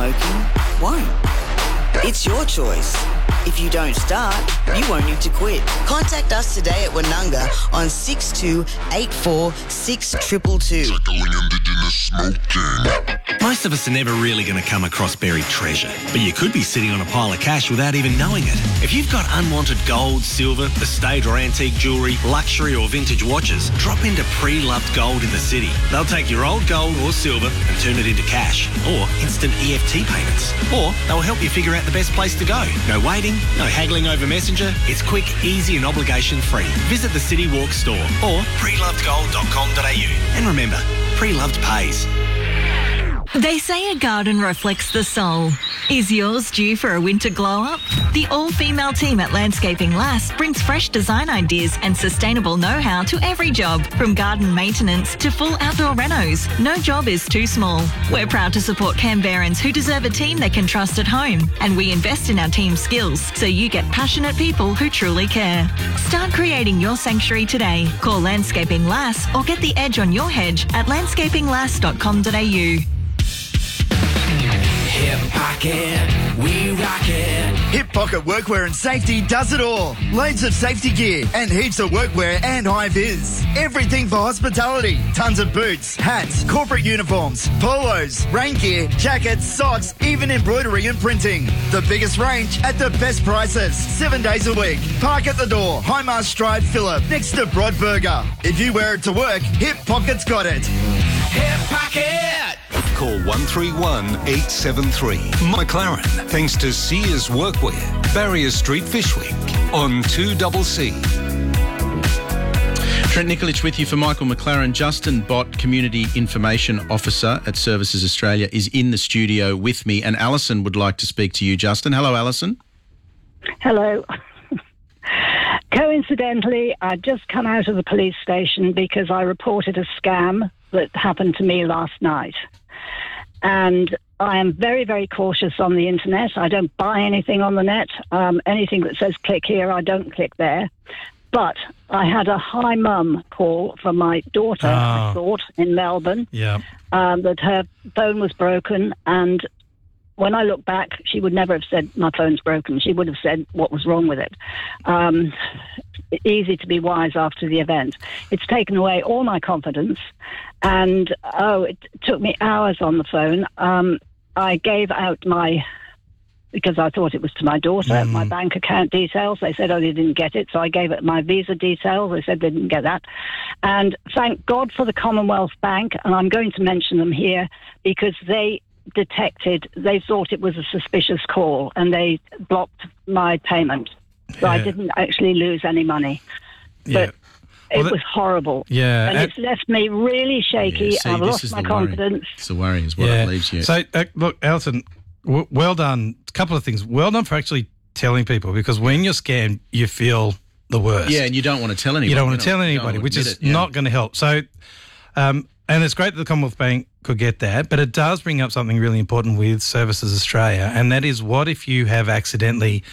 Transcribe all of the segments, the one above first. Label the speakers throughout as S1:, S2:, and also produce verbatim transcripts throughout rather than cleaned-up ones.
S1: smoking won't. It's your choice. If you don't start, you won't need to quit. Contact us today at Wanunga on six two eight four six two two two.
S2: Tackling Indigenous smoking.
S3: Most of us are never really going to come across buried treasure, but you could be sitting on a pile of cash without even knowing it. If you've got unwanted gold, silver, estate or antique jewellery, luxury or vintage watches, drop into Pre-Loved Gold in the city. They'll take your old gold or silver and turn it into cash or instant E F T payments. Or they'll help you figure out the best place to go. No waiting, no haggling over Messenger. It's quick, easy and obligation-free. Visit the City Walk store or pre loved gold dot com dot a u. And remember, Pre-Loved pays.
S4: They say a garden reflects the soul. Is yours due for a winter glow-up? The all-female team at Landscaping Lass brings fresh design ideas and sustainable know-how to every job, from garden maintenance to full outdoor renos. No job is too small. We're proud to support Canberrans who deserve a team they can trust at home, and we invest in our team's skills so you get passionate people who truly care. Start creating your sanctuary today. Call Landscaping Lass or get the edge on your hedge at landscaping lass dot com dot a u.
S5: Hip Pocket, we rock it.
S6: Hip Pocket Workwear and Safety does it all. Loads of safety gear and heaps of workwear and high-vis. Everything for hospitality. Tons of boots, hats, corporate uniforms, polos, rain gear, jackets, socks, even embroidery and printing. The biggest range at the best prices. Seven days a week. Park at the door. High Mast Drive, Phillip, next to Broadburger. If you wear it to work, Hip Pocket's got it.
S5: Hip Pocket!
S7: Call one three one eight seven three. McLaren, thanks to Sears Workwear, Barrier Street, Fishwick, on two C C.
S8: Trent Nikolic with you for Michael McLaren. Justin Bott, Community Information Officer at Services Australia, is in the studio with me, and Alison would like to speak to you, Justin. Hello, Alison.
S9: Hello. Coincidentally, I'd just come out of the police station because I reported a scam that happened to me last night. And I am very, very cautious on the internet. I don't buy anything on the net. Um, anything that says click here, I don't click there. But I had a hi mum call from my daughter, oh. I thought, in Melbourne,
S10: yeah.
S9: um, that her phone was broken. And when I look back, she would never have said my phone's broken. She would have said what was wrong with it. Um, easy to be wise after the event. It's taken away all my confidence. And, oh, it took me hours on the phone. Um, I gave out my, because I thought it was to my daughter, mm. my bank account details. They said, oh, they didn't get it. So I gave it my Visa details. They said they didn't get that. And thank God for the Commonwealth Bank. And I'm going to mention them here because they detected, they thought it was a suspicious call and they blocked my payment. So yeah. I didn't actually lose any money.
S10: Yeah.
S9: But
S10: well,
S9: it
S10: that,
S9: was horrible.
S10: Yeah.
S9: And, and it's left me really shaky.
S8: Yeah, see,
S9: I've lost my confidence.
S8: Worry. It's the worry is what
S10: yeah.
S8: it leaves you.
S10: So, uh, look, Alison, w- well done. A couple of things. Well done for actually telling people, because when you're scammed, you feel the worst.
S8: Yeah, and you don't want to tell anybody.
S10: You don't want to tell anybody, which is
S8: it, yeah.
S10: not going to help. So, um, and it's great that the Commonwealth Bank could get that, but it does bring up something really important with Services Australia, and that is, what if you have accidentally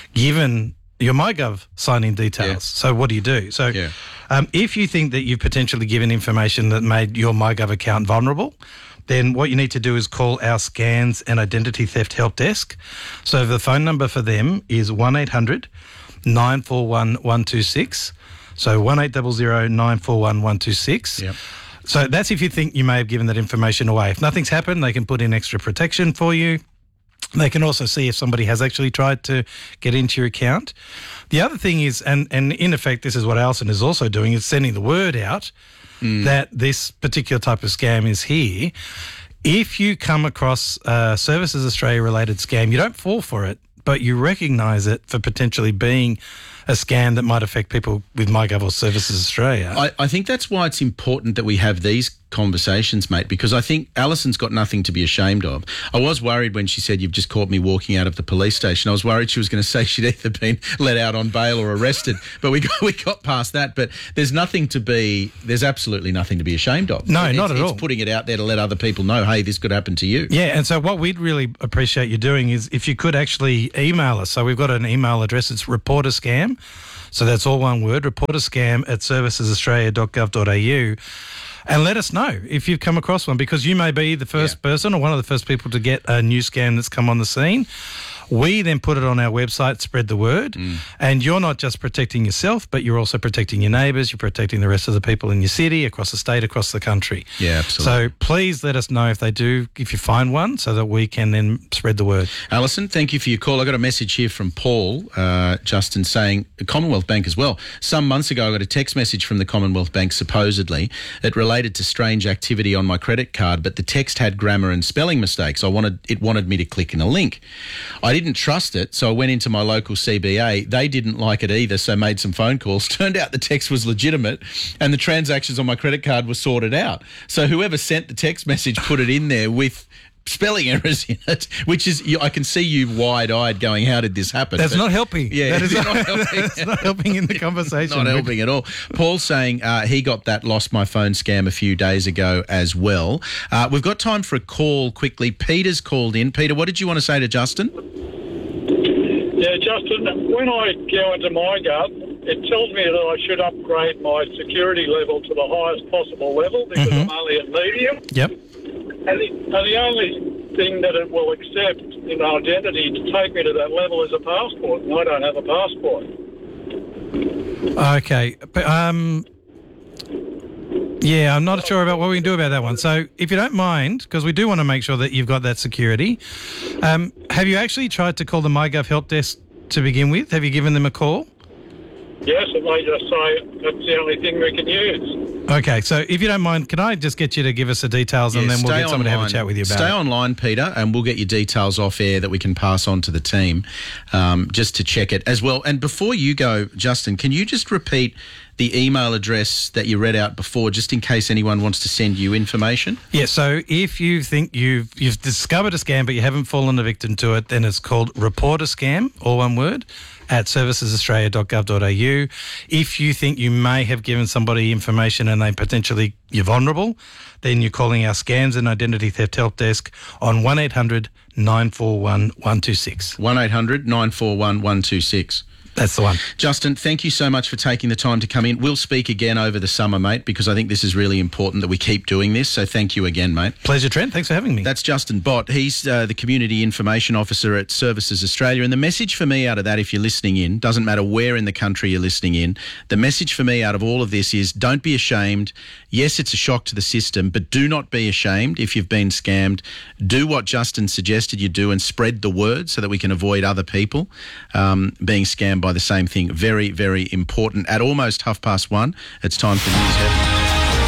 S10: given your MyGov sign-in details?
S8: Yeah.
S10: So what do you do? So
S8: yeah.
S10: um, if you think that you've potentially given information that made your MyGov account vulnerable, then what you need to do is call our Scans and Identity Theft Help Desk. So the phone number for them is one eight hundred nine four one one two six. So one eight hundred nine four one one two six.
S8: Yep.
S10: So that's if you think you may have given that information away. If nothing's happened, they can put in extra protection for you. They can also see if somebody has actually tried to get into your account. The other thing is, and, and in effect, this is what Alison is also doing, is sending the word out mm. that this particular type of scam is here. If you come across a Services Australia related scam, you don't fall for it, but you recognise it for potentially being a scam that might affect people with MyGov or Services Australia.
S8: I, I think that's why it's important that we have these conversations, mate, because I think Alison's got nothing to be ashamed of. I was worried when she said, you've just caught me walking out of the police station. I was worried she was going to say she'd either been let out on bail or arrested, but we got, we got past that. But there's nothing to be, there's absolutely nothing to be ashamed of.
S10: No,
S8: it's,
S10: not at
S8: it's
S10: all.
S8: It's putting it out there to let other people know, hey, this could happen to you.
S10: Yeah, and so what we'd really appreciate you doing is if you could actually email us. So we've got an email address, it's reporterscam. So that's all one word, reporterscam at services australia dot gov dot a u. And let us know if you've come across one, because you may be the first yeah. person or one of the first people to get a new scam that's come on the scene. We then put it on our website, spread the word, mm. and you're not just protecting yourself, but you're also protecting your neighbours, you're protecting the rest of the people in your city, across the state, across the country.
S8: Yeah, absolutely.
S10: So please let us know if they do, if you find one, so that we can then spread the word.
S8: Alison, thank you for your call. I got a message here from Paul, uh, Justin, saying, Commonwealth Bank as well. Some months ago, I got a text message from the Commonwealth Bank, supposedly. It related to strange activity on my credit card, but the text had grammar and spelling mistakes. I wanted It wanted me to click in a link. I didn't trust it, so I went into my local C B A. They didn't like it either, so made some phone calls. Turned out the text was legitimate and the transactions on my credit card were sorted out. So whoever sent the text message put it in there with spelling errors in it, which is, I can see you wide-eyed going, how did this happen?
S10: That's
S8: but,
S10: not helping.
S8: Yeah,
S10: that is not,
S8: not helping.
S10: That's not helping in the conversation.
S8: Not helping at all. Paul's saying uh, he got that lost my phone scam a few days ago as well. Uh, we've got time for a call quickly. Peter's called in. Peter, what did you want to say to Justin?
S11: Yeah, Justin, when I go into MyGov, it tells me that I should upgrade my security level to the highest possible level because mm-hmm. I'm only at medium.
S10: Yep.
S11: And the, and the only thing that it will accept in identity to take me to that level is a passport, and I don't have a passport.
S10: Okay. Um, yeah, I'm not sure about what we can do about that one. So if you don't mind, because we do want to make sure that you've got that security, um, have you actually tried to call the MyGov help desk to begin with? Have you given them a call?
S11: Yes, and they just say that's the only thing we can use.
S10: Okay, so if you don't mind, can I just get you to give us the details
S8: yeah,
S10: and then we'll get someone
S8: online.
S10: to have a chat with you about
S8: stay
S10: it?
S8: Stay online, Peter, and we'll get your details off air that we can pass on to the team um, just to check it as well. And before you go, Justin, can you just repeat the email address that you read out before, just in case anyone wants to send you information?
S10: Yeah, so if you think you've you've discovered a scam but you haven't fallen a victim to it, then it's called Report a Scam, all one word, at services australia dot gov dot a u. If you think you may have given somebody information and they potentially you're vulnerable, then you're calling our Scams and Identity Theft Help Desk on one eight hundred nine four one one two six.
S8: one eight hundred nine four one one two six.
S10: That's the one.
S8: Justin, thank you so much for taking the time to come in. We'll speak again over the summer, mate, because I think this is really important that we keep doing this. So thank you again, mate.
S10: Pleasure, Trent. Thanks for having me.
S8: That's Justin Bott. He's uh, the Community Information Officer at Services Australia. And the message for me out of that, if you're listening in, doesn't matter where in the country you're listening in, the message for me out of all of this is don't be ashamed. Yes, it's a shock to the system, but do not be ashamed if you've been scammed. Do what Justin suggested you do and spread the word so that we can avoid other people um, being scammed by the same thing. Very, very important. At almost half past one, it's time for News Headlines.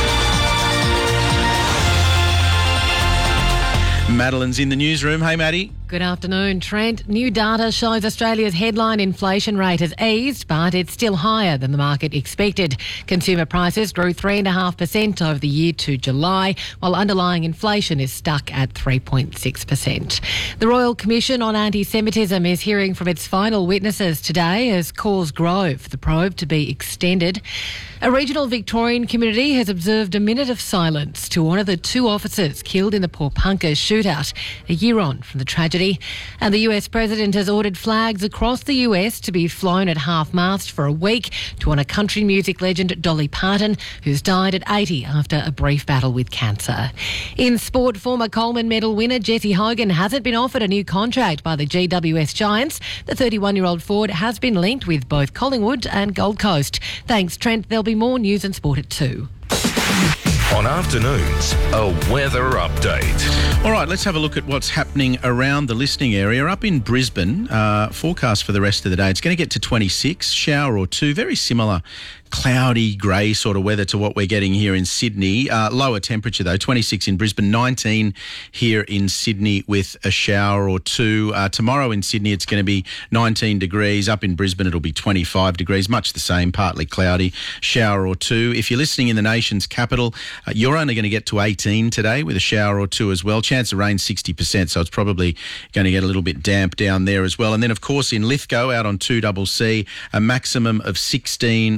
S8: Madeline's in the newsroom. Hey, Maddie.
S12: Good afternoon, Trent. New data shows Australia's headline inflation rate has eased, but it's still higher than the market expected. Consumer prices grew three point five percent over the year to July, while underlying inflation is stuck at three point six percent. The Royal Commission on Anti-Semitism is hearing from its final witnesses today as calls grow for the probe to be extended. A regional Victorian community has observed a minute of silence to honour the two officers killed in the Pawnpukka shootout, a year on from the tragedy. And the U S President has ordered flags across the U S to be flown at half-mast for a week to honour country music legend Dolly Parton, who's died at eighty after a brief battle with cancer. In sport, former Coleman medal winner Jesse Hogan hasn't been offered a new contract by the G W S Giants. The thirty-one-year-old forward has been linked with both Collingwood and Gold Coast. Thanks, Trent. There'll be more news and sport at two.
S13: On afternoons, a weather update.
S8: All right, let's have a look at what's happening around the listening area. Up in Brisbane, uh, forecast for the rest of the day, it's going to get to twenty-six, shower or two, very similar cloudy, grey sort of weather to what we're getting here in Sydney. Uh, lower temperature though, twenty-six in Brisbane, nineteen here in Sydney with a shower or two. Uh, tomorrow in Sydney it's going to be nineteen degrees. Up in Brisbane it'll be twenty-five degrees, much the same, partly cloudy, shower or two. If you're listening in the nation's capital, uh, you're only going to get to eighteen today with a shower or two as well. Chance of rain sixty percent, so it's probably going to get a little bit damp down there as well. And then of course in Lithgow out on two C C, a maximum of sixteen with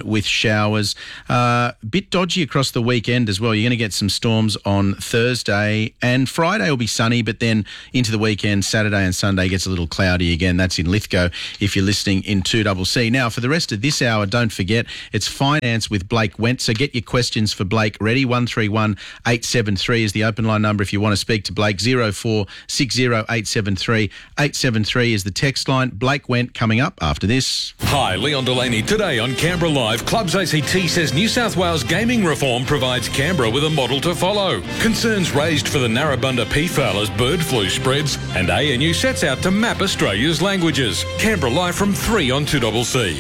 S8: showers. Uh, a bit dodgy across the weekend as well. You're going to get some storms on Thursday, and Friday will be sunny, but then into the weekend, Saturday and Sunday gets a little cloudy again. That's in Lithgow if you're listening in two C C. Now, for the rest of this hour, don't forget, it's Finance with Blake Went. So get your questions for Blake ready. one three one eight seven three is the open line number if you want to speak to Blake. zero four six zero eight seven three eight seven three is the text line. Blake Went coming up after this.
S13: Hi, Leon Delaney. Today on Canberra Live, Clubs A C T says New South Wales gaming reform provides Canberra with a model to follow. Concerns raised for the Narrabundah peafowl as bird flu spreads, and A N U sets out to map Australia's languages. Canberra Live from three on two C C.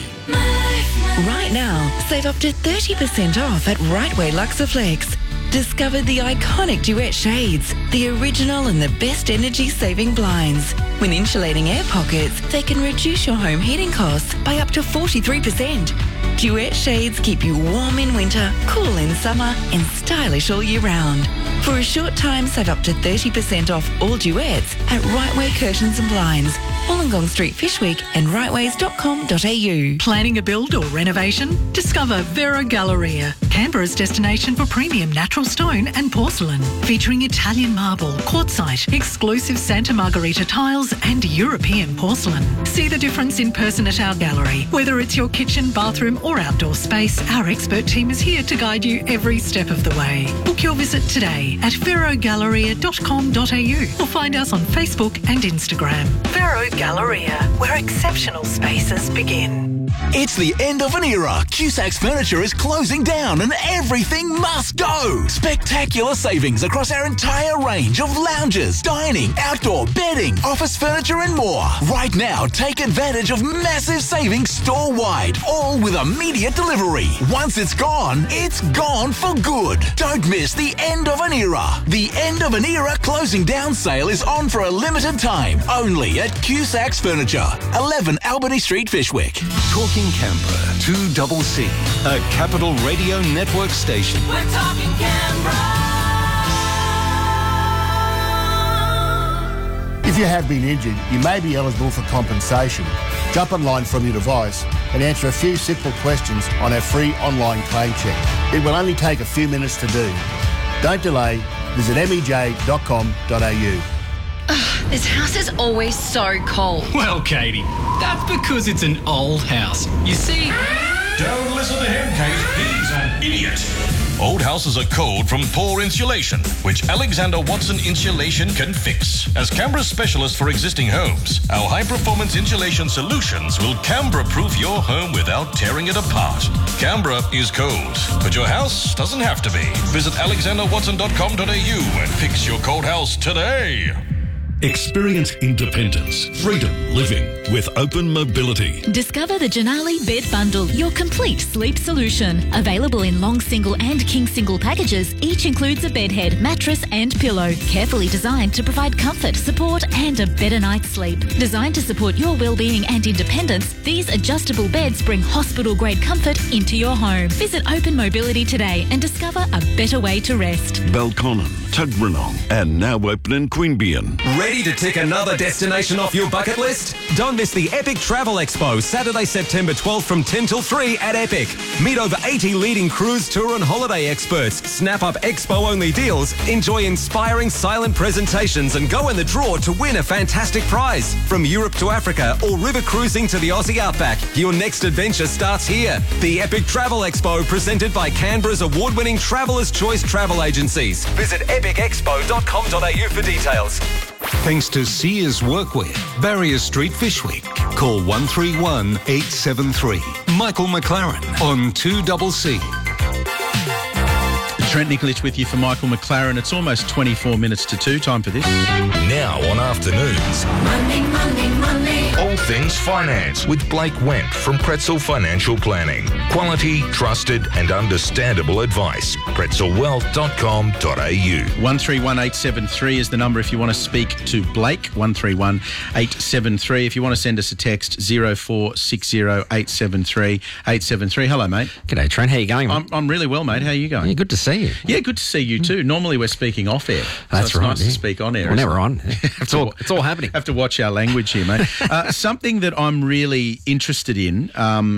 S14: Right now, save up to thirty percent off at Rightway Luxaflex. Discover the iconic Duet shades, the original and the best energy-saving blinds. When insulating air pockets, they can reduce your home heating costs by up to forty-three percent. Duet shades keep you warm in winter, cool in summer, and stylish all year round. For a short time, save up to thirty percent off all Duets at Rightway Curtains and Blinds, Wollongong Street, Fishwick, and rightways dot com dot a u.
S15: Planning a build or renovation? Discover Vero Galleria, Canberra's destination for premium natural stone and porcelain, featuring Italian marble, quartzite, exclusive Santa Margherita tiles, and European porcelain. See the difference in person at our gallery. Whether it's your kitchen, bathroom, or outdoor space, our expert team is here to guide you every step of the way. Book your visit today at vero galleria dot com dot a u or find us on Facebook and Instagram. Vero Galleria, where exceptional spaces begin.
S16: It's the end of an era. Cusac's Furniture is closing down and everything must go. Spectacular savings across our entire range of lounges, dining, outdoor bedding, office furniture and more. Right now, take advantage of massive savings store-wide, all with immediate delivery. Once it's gone, it's gone for good. Don't miss the end of an era. The end of an era closing down sale is on for a limited time, only at Cusac's Furniture, eleven Albany Street, Fishwick.
S7: Talking Canberra, two C C, a Capital Radio Network station.
S5: We're talking Canberra.
S17: If you have been injured, you may be eligible for compensation. Jump online from your device and answer a few simple questions on our free online claim check. It will only take a few minutes to do. Don't delay. Visit m e j dot com dot a u.
S18: Ugh, this house is always so cold.
S19: Well, Katie, that's because it's an old house. You see...
S13: Don't listen to him, Kate. He's an idiot. Old houses are cold from poor insulation, which Alexander Watson Insulation can fix. As Canberra's specialist for existing homes, our high-performance insulation solutions will Canberra-proof your home without tearing it apart. Canberra is cold, but your house doesn't have to be. Visit alexander watson dot com dot a u and fix your cold house today.
S20: Experience independence, freedom living with Open Mobility.
S21: Discover the Janali Bed Bundle, your complete sleep solution. Available in long single and king single packages, each includes a bed head, mattress and pillow. Carefully designed to provide comfort, support and a better night's sleep. Designed to support your well-being and independence, these adjustable beds bring hospital-grade comfort into your home. Visit Open Mobility today and discover a better way to rest.
S20: Belconnen, Tuggeranong and now open in Queanbeyan.
S22: Ready to tick another destination off your bucket list? Don't miss the Epic Travel Expo, Saturday, September twelfth from ten till three at Epic. Meet over eighty leading cruise, tour and holiday experts. Snap up expo-only deals, enjoy inspiring silent presentations and go in the draw to win a fantastic prize. From Europe to Africa or river cruising to the Aussie Outback, your next adventure starts here. The Epic Travel Expo, presented by Canberra's award-winning Traveller's Choice Travel Agencies. Visit epic expo dot com dot a u for details.
S7: Thanks to Sears Workwear, Barrier Street, Fishwick. Call one three one eight seven three. Michael McLaren on two C C.
S8: Trent Nikolic with you for Michael McLaren. It's almost twenty-four minutes to two. Time for this.
S13: Now on afternoons.
S5: Money, money, money.
S13: All things finance with Blake Went from Pretzel Financial Planning. Quality, trusted and understandable advice. pretzel wealth dot com dot a u.
S8: one three one eight seven three is the number if you want to speak to Blake. one three one eight seven three. If you want to send us a text, zero four six zero eight seven three eight seven three. Hello, mate.
S23: G'day, Trent. How you going, mate?
S8: I'm, I'm really well, mate. How are you going?
S23: Yeah, good to see you.
S8: Yeah, good to see you too. Normally we're speaking off air.
S23: That's
S8: so it's
S23: right.
S8: nice
S23: yeah.
S8: to speak on air.
S23: We're never
S8: it?
S23: on. It's all, it's all happening.
S8: Have to watch our language here, mate. uh, something that I'm really interested in, um,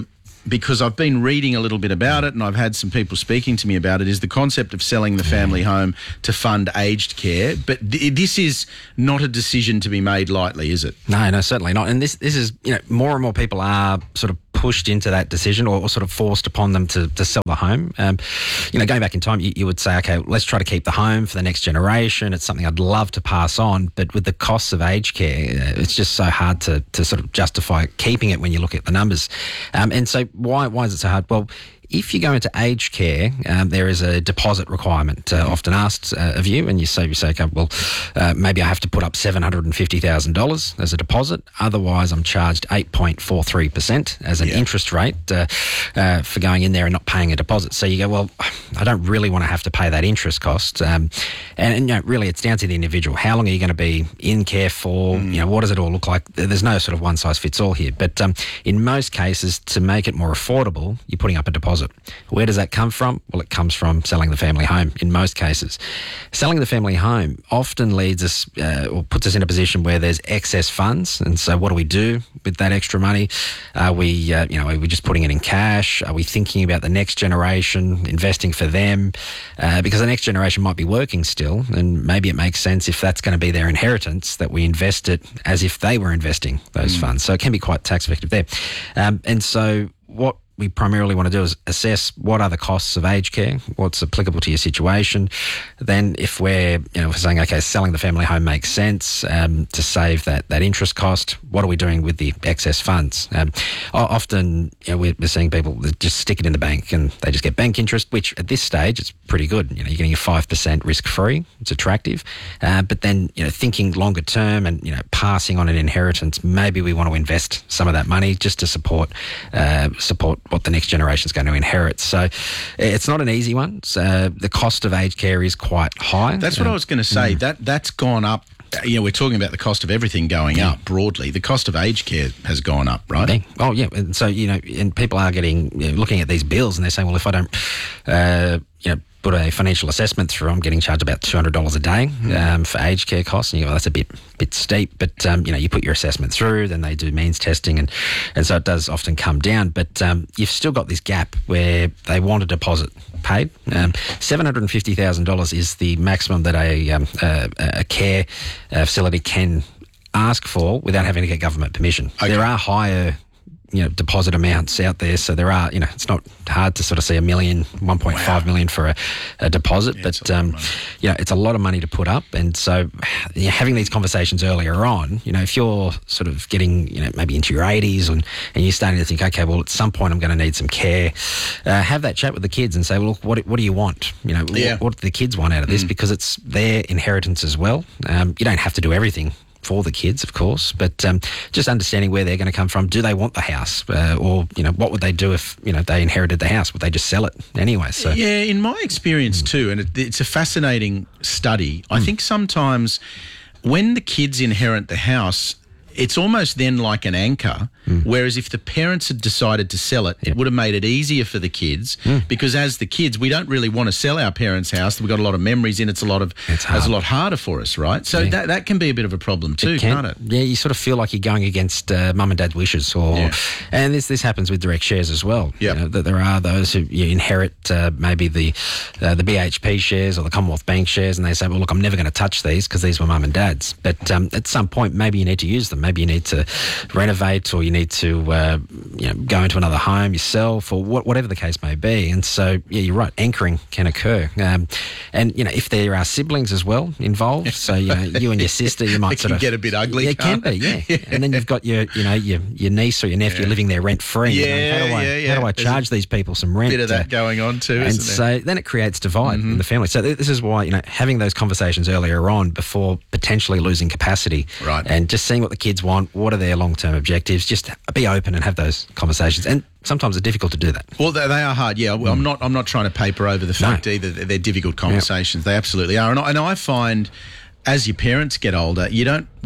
S8: because I've been reading a little bit about it and I've had some people speaking to me about it, is the concept of selling the family home to fund aged care. But th- this is not a decision to be made lightly, is it?
S23: No, no, certainly not. And this this is, you know, more and more people are sort of pushed into that decision or, or sort of forced upon them to, to sell the home. Um, you know, going back in time, you, you would say, okay, let's try to keep the home for the next generation. It's something I'd love to pass on, but with the costs of aged care, uh, it's just so hard to, to sort of justify keeping it when you look at the numbers. Um, and so why why is it so hard? Well, if you go into aged care, um, there is a deposit requirement uh, often asked uh, of you, and you say, you say, okay, well, uh, maybe I have to put up seven hundred fifty thousand dollars as a deposit. Otherwise, I'm charged eight point four three percent as an yeah. interest rate uh, uh, for going in there and not paying a deposit. So you go, well, I don't really want to have to pay that interest cost. Um, and, and you know, really, it's down to the individual. How long are you going to be in care for? Mm. You know, what does it all look like? There's no sort of one size fits all here. But um, in most cases, to make it more affordable, you're putting up a deposit. Where does that come from? Well, it comes from selling the family home in most cases. Selling the family home often leads us uh, or puts us in a position where there's excess funds. And so what do we do with that extra money? Are we, uh, you know, are we just putting it in cash? Are we thinking about the next generation, investing for them? Uh, because the next generation might be working still, and maybe it makes sense if that's going to be their inheritance that we invest it as if they were investing those mm. funds. So it can be quite tax effective there. Um, and so what we primarily want to do is assess what are the costs of aged care, what's applicable to your situation. Then if we're, you know, if we're saying, okay, selling the family home makes sense um, to save that, that interest cost, what are we doing with the excess funds? Um, often, you know, we're, we're seeing people that just stick it in the bank and they just get bank interest, which at this stage, it's pretty good. You know, you're getting a five percent risk-free. It's attractive. Uh, but then, you know, thinking longer term and, you know, passing on an inheritance, maybe we want to invest some of that money just to support uh, support what the next generation is going to inherit. So it's not an easy one. So the cost of aged care is quite high.
S8: That's what um, I was going to say. Mm. That, that's gone up. You know, we're talking about the cost of everything going yeah. up broadly. The cost of aged care has gone up, right?
S23: Oh, yeah. And so, you know, and people are getting, you know, looking at these bills and they're saying, well, if I don't, uh, you know, put a financial assessment through, I'm getting charged about two hundred dollars a day um, for aged care costs. And you go, well, that's a bit bit steep. But, um, you know, you put your assessment through, then they do means testing. And, and so it does often come down. But um, you've still got this gap where they want a deposit paid. Um, seven hundred fifty thousand dollars is the maximum that a, um, a, a care uh, facility can ask for without having to get government permission. Okay. There are higher, you know, deposit amounts out there. So there are, you know, it's not hard to sort of see a million, one point five wow. million for a, a deposit, yeah, but, um, you know, it's a lot of money to put up. And so you know, having these conversations earlier on, you know, if you're sort of getting, you know, maybe into your eighties and, and you're starting to think, okay, well, at some point I'm going to need some care, uh, have that chat with the kids and say, well, look, what, what do you want? You know, yeah. what, what do the kids want out of this? Mm. Because it's their inheritance as well. Um, you don't have to do everything for the kids, of course, but um, just understanding where they're going to come from. Do they want the house, uh, or you know, what would they do if you know they inherited the house? Would they just sell it anyway? So
S8: yeah, in my experience mm. too, and it, it's a fascinating study. Mm. I think sometimes when the kids inherit the house, it's almost then like an anchor, mm. whereas if the parents had decided to sell it, yep. it would have made it easier for the kids mm. because as the kids, we don't really want to sell our parents' house. We've got a lot of memories in it. It's a lot of it's, it's a lot harder for us, right? So yeah. that that can be a bit of a problem too, it can. can't it?
S23: Yeah, you sort of feel like you're going against uh, mum and dad's wishes, or yeah. and this this happens with direct shares as well.
S8: Yeah,
S23: you know, that there are those who you inherit uh, maybe the uh, the B H P shares or the Commonwealth Bank shares, and they say, well, look, I'm never going to touch these because these were mum and dad's. But um, at some point, maybe you need to use them. Maybe you need to renovate, or you need to uh, you know, go into another home yourself, or what, whatever the case may be. And so, yeah, you're right, anchoring can occur. Um, and, you know, if there are siblings as well involved, so, you know, you and your sister, you might
S8: it
S23: sort
S8: can
S23: of...
S8: get a bit ugly,
S23: yeah, it can
S8: it?
S23: be, yeah. yeah. And then you've got your, you know, your, your niece or your nephew yeah. living there rent-free.
S8: Yeah,
S23: you know, how do I,
S8: yeah, yeah.
S23: How do I charge these people some rent?
S8: Bit of that
S23: uh,
S8: going on too,
S23: and
S8: isn't
S23: so
S8: there?
S23: then it creates divide mm-hmm. in the family. So th- this is why, you know, having those conversations earlier on before potentially losing capacity,
S8: right,
S23: and just seeing what the kids want, what are their long-term objectives, just be open and have those conversations. And sometimes it's difficult to do that.
S8: Well, they, they are hard. Yeah, well, mm. I'm not. I'm not trying to paper over the fact no. either that they're difficult conversations. Yep. They absolutely are, and I, and I find as your parents get older, you don't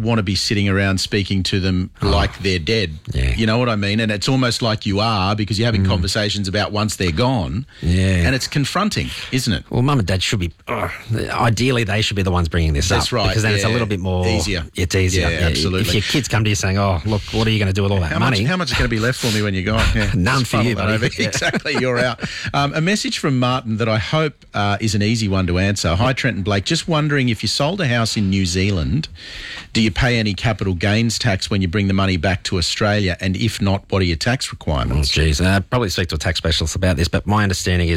S8: want to be sitting around speaking to them
S23: Oh.
S8: like they're dead.
S23: Yeah.
S8: You know what I mean? And it's almost like you are because you're having conversations about once they're gone.
S23: Yeah.
S8: And it's confronting, isn't it?
S23: Well, mum and dad should be, uh, ideally, they should be the ones bringing this
S8: That's
S23: up.
S8: right,
S23: Because then it's a
S8: yeah.
S23: little bit more...
S8: Easier.
S23: It's easier.
S8: Yeah, absolutely.
S23: If your kids come to you saying, oh, look, what are you going to do with all that
S8: How
S23: money?
S8: much, how much is going to be left for me when you're gone? Yeah,
S23: None
S8: just
S23: for
S8: funnel
S23: you,
S8: that
S23: buddy.
S8: over.
S23: Yeah.
S8: Exactly, you're out. Um, a message from Martin that I hope uh, is an easy one to answer. Hi, Trent and Blake. Just wondering, if you sold a house in New Zealand, do you pay any capital gains tax when you bring the money back to Australia? And if not, what are your tax requirements?
S23: Oh, geez. Uh, probably speak to a tax specialist about this, but my understanding is